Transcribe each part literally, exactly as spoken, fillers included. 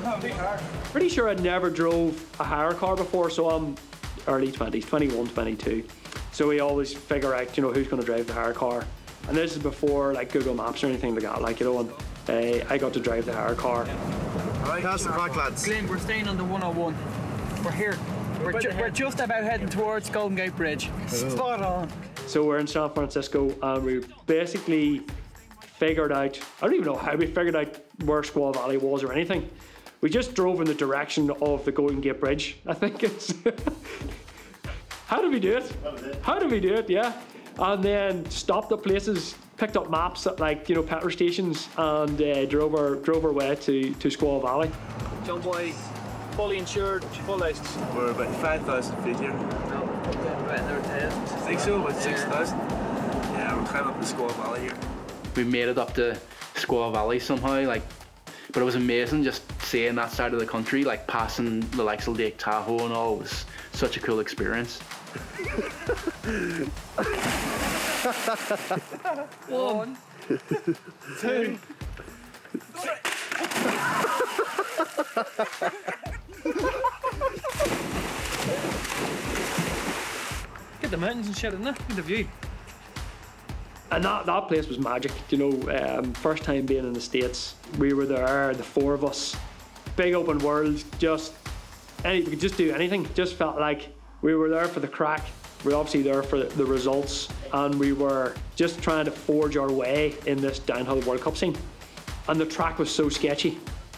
Pretty sure I'd never drove a hire car before, so I'm early twenties, twenty-one, twenty-two. So we always figure out, you know, who's going to drive the hire car. And this is before like Google Maps or anything like that, like, you know, and uh, I got to drive the hire car. Alright, that's the crack, lads. Glenn, we're staying on the one oh one. We're here. We're, ju we're just about heading towards Golden Gate Bridge. Spot on. So we're in San Francisco and we basically figured out, I don't even know how we figured out where Squaw Valley was or anything. We just drove in the direction of the Golden Gate Bridge, I think it's. How did we do it? How did we do it, yeah. And then stopped at places, picked up maps at like, you know, petrol stations and uh, drove our drove our way to, to Squaw Valley. John Boy, fully insured, full license. We're about five thousand feet here. No, about another ten. I think so, about six thousand. Yeah, we're climbing up the Squaw Valley here. We made it up to Squaw Valley somehow, like, but it was amazing just seeing that side of the country, like passing the likes of Lake Tahoe and all. It was such a cool experience. One, two, get the mountains and shit in there, get the view. And that, that place was magic, you know, um, first time being in the States. We were there, the four of us, big open world, just, any, we could just do anything, just felt like we were there for the crack. We were obviously there for the results, and we were just trying to forge our way in this downhill World Cup scene. And the track was so sketchy.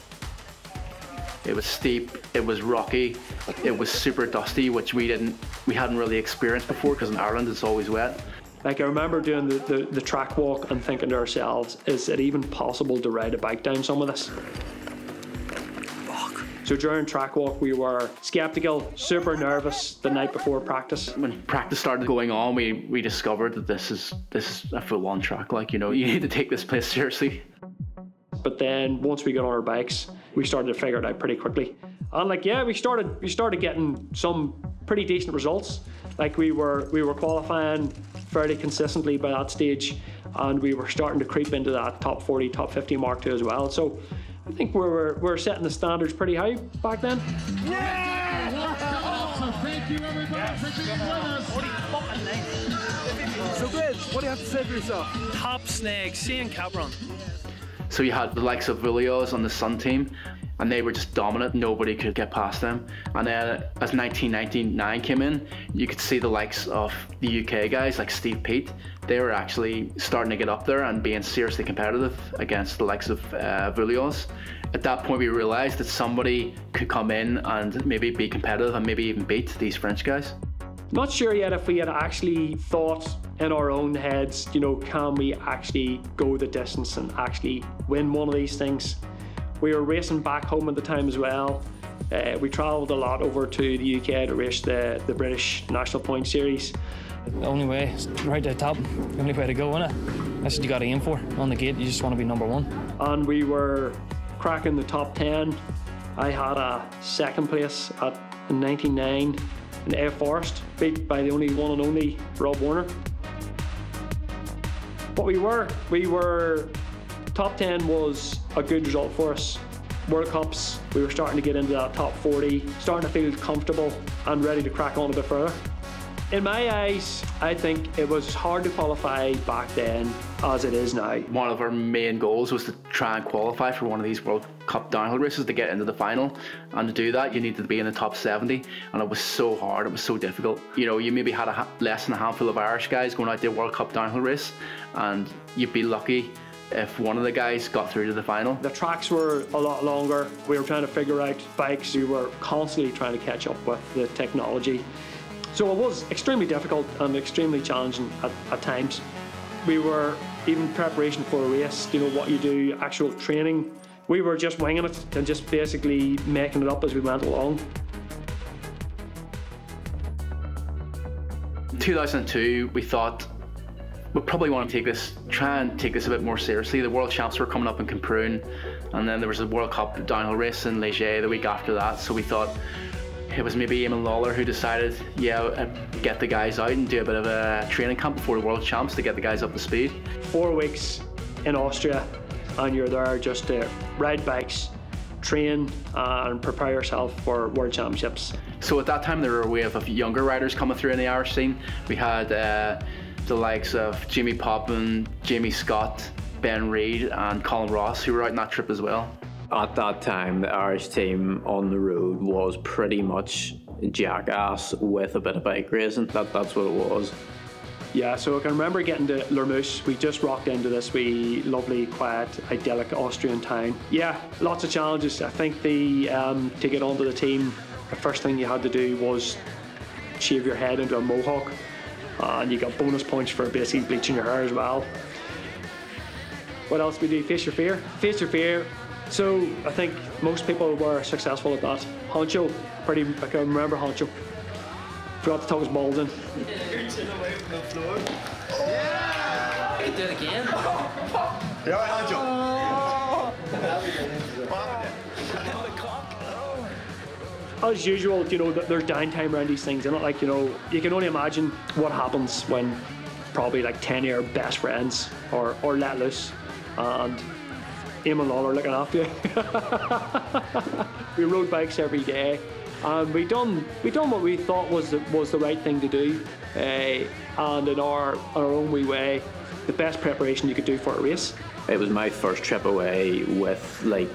It was steep, it was rocky, it was super dusty, which we didn't, we hadn't really experienced before, because in Ireland it's always wet. Like, I remember doing the, the, the track walk and thinking to ourselves, is it even possible to ride a bike down some of this? Fuck. So during track walk, we were skeptical, super nervous the night before practice. When practice started going on, we, we discovered that this is this is a full-on track. Like, you know, you need to take this place seriously. But then once we got on our bikes, we started to figure it out pretty quickly. And like, yeah, we started we started getting some pretty decent results. Like, we were we were qualifying fairly consistently by that stage, and we were starting to creep into that top forty, top fifty mark too as well. So I think we were we were setting the standards pretty high back then. Yeah! So thank you everybody for being with us. So Glenn, what do you have to say for yourself? Top snag, seeing Cabron. So you had the likes of Villiers on the Sun team, and they were just dominant. Nobody could get past them. And then as nineteen ninety-nine came in, you could see the likes of the U K guys like Steve Peat. They were actually starting to get up there and being seriously competitive against the likes of uh, Villiers. At that point, we realized that somebody could come in and maybe be competitive and maybe even beat these French guys. Not sure yet if we had actually thought in our own heads, you know, can we actually go the distance and actually win one of these things? We were racing back home at the time as well. Uh, we travelled a lot over to the U K to race the, the British National Point Series. The only way is right to the top. The only way to go, innit? That's what you got to aim for. On the gate, you just want to be number one. And we were cracking the top ten. I had a second place at ninety-nine in Ave Forest, beat by the only one and only Rob Warner. But we were, we were, top ten was a good result for us. World Cups, we were starting to get into that top forty, starting to feel comfortable and ready to crack on a bit further. In my eyes, I think it was as hard to qualify back then as it is now. One of our main goals was to try and qualify for one of these World Cup downhill races to get into the final. And to do that, you needed to be in the top seventy. And it was so hard, it was so difficult. You know, you maybe had a ha- less than a handful of Irish guys going out to a World Cup downhill race, and you'd be lucky if one of the guys got through to the final. The tracks were a lot longer. We were trying to figure out bikes. We were constantly trying to catch up with the technology. So it was extremely difficult and extremely challenging at, at times. We were, even preparation for a race, you know, what you do, actual training, we were just winging it and just basically making it up as we went along. In two thousand two, we thought we probably want to take this, try and take this a bit more seriously. The World Champs were coming up in Cameroon, and then there was a World Cup downhill race in Ligier the week after that. So we thought it was maybe Eamon Lawler who decided, yeah, get the guys out and do a bit of a training camp before the World Champs to get the guys up to speed. Four weeks in Austria, and you're there just to ride bikes, train and prepare yourself for World Championships. So at that time there were a wave of younger riders coming through in the Irish scene. We had uh, the likes of Jimmy Popham, Jamie Scott, Ben Reid and Colin Ross, who were out on that trip as well. At that time, the Irish team on the road was pretty much jackass with a bit of bike racing. That, that's what it was. Yeah, so I can remember getting to Lormus. We just rocked into this wee lovely, quiet, idyllic Austrian town. Yeah, lots of challenges. I think the um, to get onto the team, the first thing you had to do was shave your head into a mohawk, uh, and you got bonus points for basically bleaching your hair as well. What else we do? Face your fear. Face your fear. So I think most people were successful at that. Honcho, pretty. I can remember Honcho. Forgot to tuck his balls in. Yeah! You can do it again. Yeah, Honcho. As usual, you know, there's downtime around these things, and like, you know, you can only imagine what happens when probably like ten of your best friends or or let loose, and Eamon Lawler looking after you. We rode bikes every day, and we done we done what we thought was the, was the right thing to do, uh, and in our our own wee way, the best preparation you could do for a race. It was my first trip away with like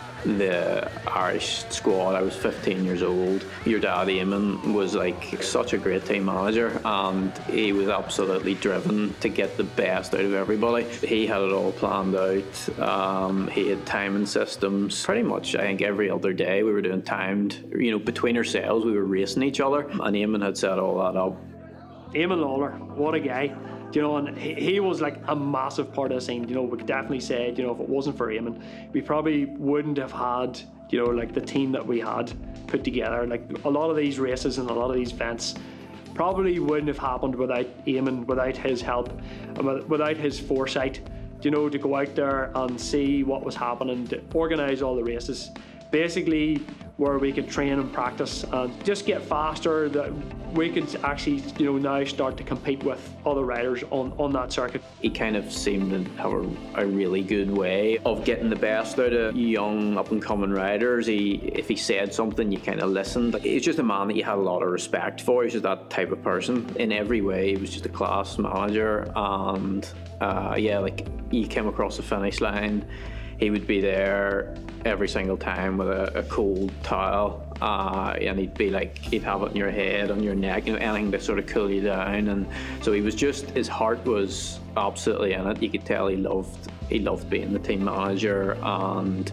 the Irish squad. I was fifteen years old. Your dad Eamon was like such a great team manager, and he was absolutely driven to get the best out of everybody. He had it all planned out. Um, he had timing systems. Pretty much I think every other day we were doing timed, you know, between ourselves we were racing each other, and Eamon had set all that up. Eamon Lawler, what a guy. You know, and he, he was like a massive part of the scene. You know, we could definitely say, you know, if it wasn't for Eamon, we probably wouldn't have had, you know, like the team that we had put together. Like a lot of these races and a lot of these events probably wouldn't have happened without Eamon, without his help, and without his foresight, you know, to go out there and see what was happening, to organise all the races. Basically, where we could train and practice and just get faster, that we could actually, you know, now start to compete with other riders on, on that circuit. He kind of seemed to have a, a really good way of getting the best out of young up-and-coming riders. He, if he said something, you kind of listened. He's just a man that you had a lot of respect for. He's just that type of person. In every way, he was just a class manager, and uh, yeah, like you came across the finish line, he would be there every single time with a, a cold towel, uh, and he'd be like, he'd have it on your head, on your neck, you know, anything to sort of cool you down. And so he was just, his heart was absolutely in it. You could tell he loved, he loved being the team manager, and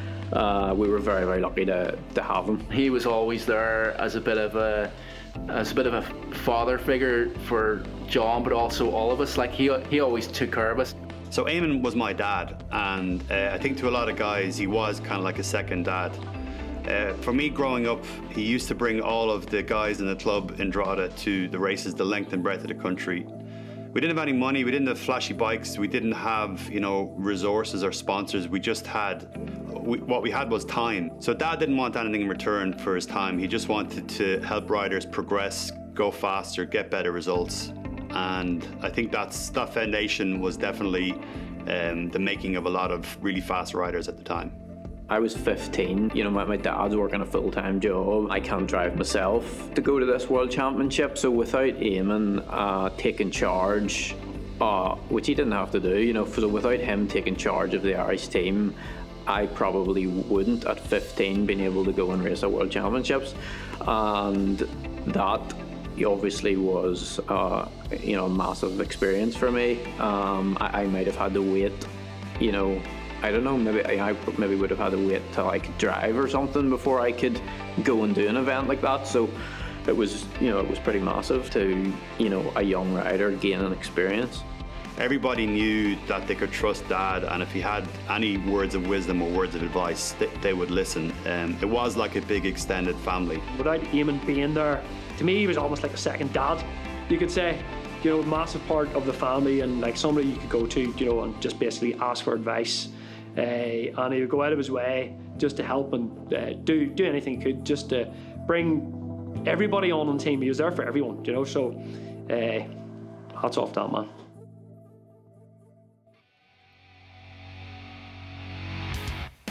uh, we were very, very lucky to to have him. He was always there as a bit of a, as a bit of a father figure for John, but also all of us. Like he he always took care of us. So Eamon was my dad, and uh, I think to a lot of guys he was kind of like a second dad. Uh, for me growing up, he used to bring all of the guys in the club in Drogheda to the races the length and breadth of the country. We didn't have any money, we didn't have flashy bikes, we didn't have, you know, resources or sponsors. We just had, we, what we had was time. So Dad didn't want anything in return for his time. He just wanted to help riders progress, go faster, get better results. And I think that's that foundation was definitely um, the making of a lot of really fast riders at the time. I was fifteen, you know, my, my dad's working a full-time job. I can't drive myself to go to this World Championship, so without Eamon uh, taking charge, uh, which he didn't have to do, you know, so without him taking charge of the Irish team, I probably wouldn't at fifteen been able to go and race at World Championships. And that obviously was uh, you know, a massive experience for me. Um, I, I might have had to wait, you know, I don't know, maybe I, I maybe would have had to wait till I could drive or something before I could go and do an event like that. So it was, you know, it was pretty massive to, you know, a young rider gain an experience. Everybody knew that they could trust Dad, and if he had any words of wisdom or words of advice, they, they would listen. Um, it was like a big extended family. Without Eamon being there, to me he was almost like a second dad, you could say. You know, massive part of the family, and like somebody you could go to, you know, and just basically ask for advice. Uh, and he would go out of his way just to help and uh, do do anything he could, just to bring everybody on on the team. He was there for everyone, you know. So, uh, hats off to that man.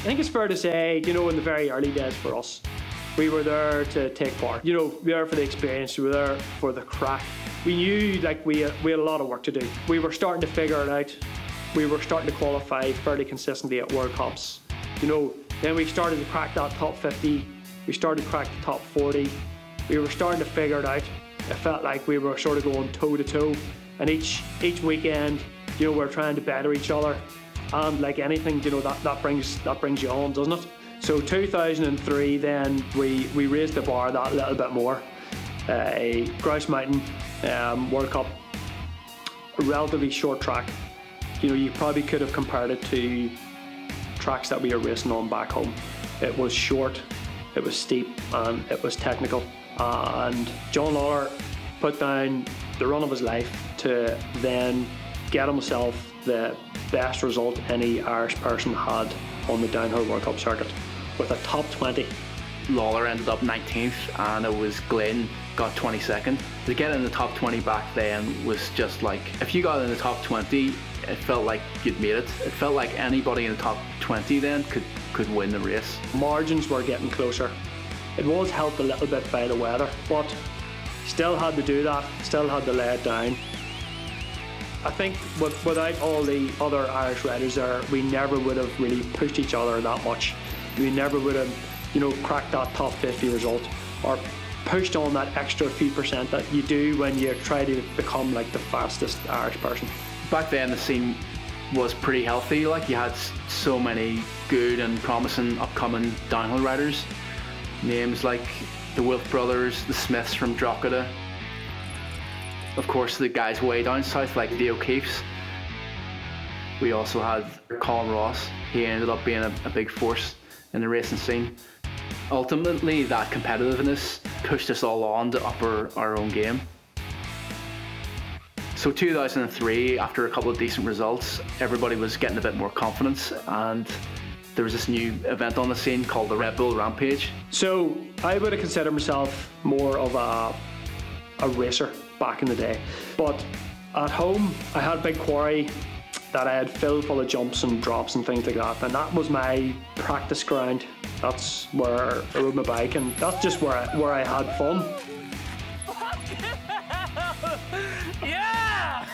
think it's fair to say, you know, in the very early days for us, we were there to take part. You know, we were there for the experience, we were there for the crack. We knew like we had, we had a lot of work to do. We were starting to figure it out. We were starting to qualify fairly consistently at World Cups. You know, then we started to crack that top fifty. We started to crack the top forty. We were starting to figure it out. It felt like we were sort of going toe to toe. And each each weekend, you know, we're trying to better each other. And like anything, you know, that, that brings that brings you on, doesn't it? So two thousand three, then we, we raised the bar that little bit more. Uh, a Grouse Mountain um, World Cup, a relatively short track. You know, you probably could have compared it to tracks that we were racing on back home. It was short, it was steep, and it was technical. And John Lawler put down the run of his life to then get himself the best result any Irish person had on the downhill World Cup circuit, with a top twenty. Lawler ended up nineteenth, and it was Glenn got twenty-second. To get in the top twenty back then was just like, if you got in the top twenty, it felt like you'd made it. It felt like anybody in the top twenty then could, could win the race. Margins were getting closer. It was helped a little bit by the weather, but still had to do that, still had to lay it down. I think with, without all the other Irish riders there, we never would have really pushed each other that much. We never would have, you know, cracked that top fifty result or pushed on that extra few percent that you do when you try to become like the fastest Irish person. Back then the scene was pretty healthy, like you had so many good and promising upcoming downhill riders. Names like the Wilf brothers, the Smiths from Drogheda. Of course the guys way down south like the O'Keefes. We also had Colin Ross. He ended up being a, a big force in the racing scene. Ultimately that competitiveness pushed us all on to up our, our own game. So two thousand three, after a couple of decent results, everybody was getting a bit more confidence, and there was this new event on the scene called the Red Bull Rampage. So I would have considered myself more of a, a racer back in the day. But at home, I had a big quarry that I had filled full of jumps and drops and things like that. And that was my practice ground. That's where I rode my bike, and that's just where I, where I had fun. Yeah!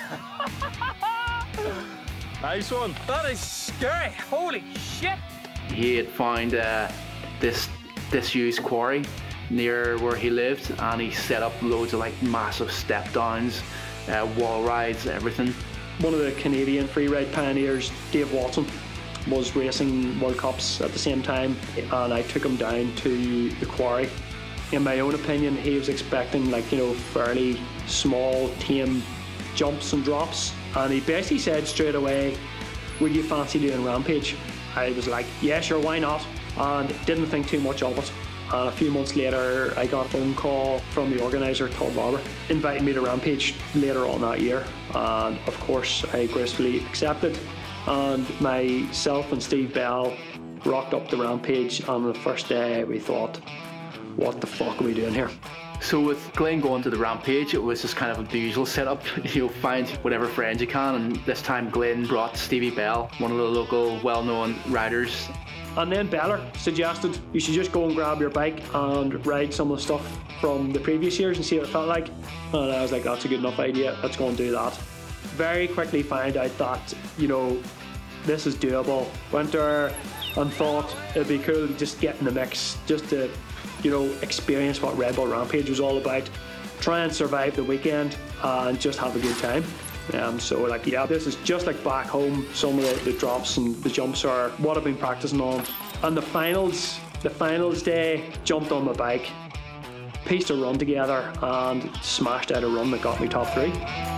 Nice one. That is scary. Holy shit. He had found uh, this disused quarry near where he lived, and he set up loads of like massive step downs, uh, wall rides, everything. One of the Canadian freeride pioneers, Dave Watson, was racing World Cups at the same time, and I took him down to the quarry. In my own opinion, he was expecting like, you know, fairly small, tame jumps and drops, and he basically said straight away, "Would you fancy doing Rampage?" I was like, yeah, sure, why not? And didn't think too much of it. And a few months later, I got a phone call from the organiser, Todd Barber, inviting me to Rampage later on that year. And of course, I gracefully accepted. And myself and Steve Bell rocked up the Rampage, and on the first day we thought, what the fuck are we doing here? So with Glenn going to the Rampage, it was just kind of the usual setup. You'll find whatever friends you can, and this time Glenn brought Stevie Bell, one of the local well-known riders. And then Beller suggested you should just go and grab your bike and ride some of the stuff from the previous years and see what it felt like. And I was like, that's a good enough idea, let's go and do that. Very quickly found out that, you know, this is doable. Went there and thought it'd be cool to just get in the mix, just to, you know, experience what Red Bull Rampage was all about, try and survive the weekend and just have a good time. Um, so like, yeah, this is just like back home. Some of the, the drops and the jumps are what I've been practicing on. And the finals, the finals day, jumped on my bike, pieced a run together and smashed out a run that got me top three.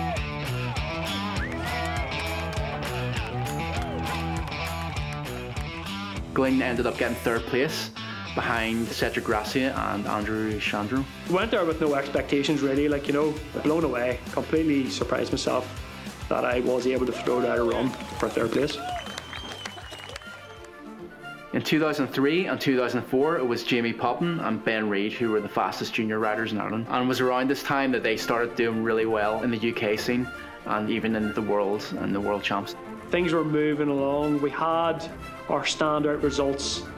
Glenn ended up getting third place behind Cedric Gracia and Andrew Chandru. Went there with no expectations really, like, you know, blown away, completely surprised myself that I was able to throw out a run for third place. In two thousand three and two thousand four, it was Jamie Poppin and Ben Reid who were the fastest junior riders in Ireland. And it was around this time that they started doing really well in the U K scene and even in the world and the world champs. Things were moving along. We had or standout results